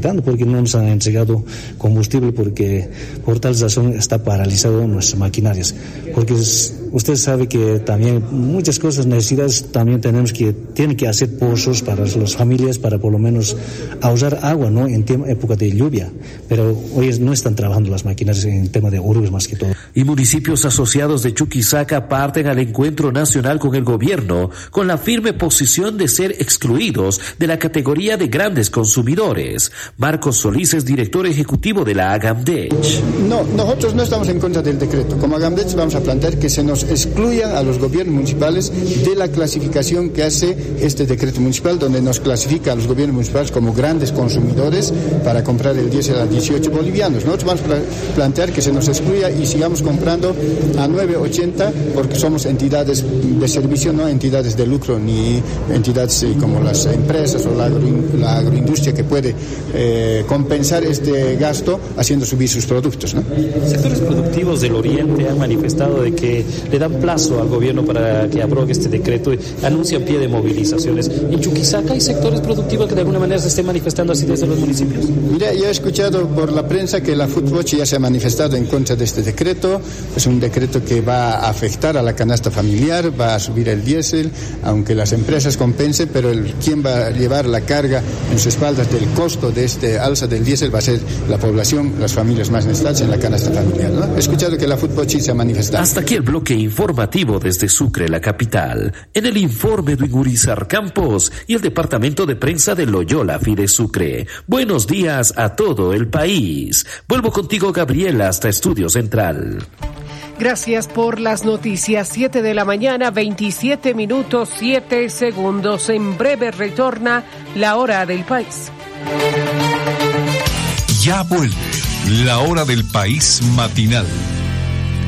afectando porque no nos han entregado combustible, porque por tal razón está paralizado nuestras maquinarias. Porque usted sabe que también muchas cosas, necesidades, también tienen que hacer pozos para las familias, para por lo menos ahorrar agua, ¿no? En época de lluvia. Pero hoy no están trabajando las maquinarias en tema de urbes más que todo. Y municipios asociados de Chuquisaca parten al encuentro nacional con el gobierno con la firme posición de ser excluidos de la categoría de grandes consumidores. Marcos Solís es director ejecutivo de la Agamdech. No, nosotros no estamos en contra del decreto. Como Agamdech vamos a plantear que se nos excluya a los gobiernos municipales de la clasificación que hace este decreto municipal, donde nos clasifica a los gobiernos municipales como grandes consumidores para comprar el diésel a 18 bolivianos. Nosotros vamos a plantear que se nos excluya y sigamos comprando a 9.80 porque somos entidades de servicio, no entidades de lucro ni entidades como las empresas o la agroindustria que puede compensar este gasto haciendo subir sus productos, ¿no? Sectores productivos del Oriente han manifestado de que le dan plazo al gobierno para que abrogue este decreto y anuncian pie de movilizaciones. ¿En Chuquisaca hay sectores productivos que de alguna manera se estén manifestando así desde los municipios? Mira, yo he escuchado por la prensa que la Foodwatch ya se ha manifestado en contra de este decreto. Es un decreto que va a afectar a la canasta familiar, va a subir el diésel, aunque las empresas compensen, pero quien va a llevar la carga en sus espaldas del costo de este alza del diésel va a ser la población, las familias más necesitadas en la canasta familiar, ¿no? He escuchado que la Foodwatch se ha manifestado. Hasta aquí el bloque informativo desde Sucre, la capital. En el informe de Igurizar Campos y el departamento de prensa de Loyola Fide Sucre. Buenos días a todo el país. Vuelvo contigo, Gabriela, hasta Estudio Central. Gracias por las noticias. 7 de la mañana, 27 minutos, 7 segundos. En breve retorna la hora del país. Ya vuelve la hora del país matinal.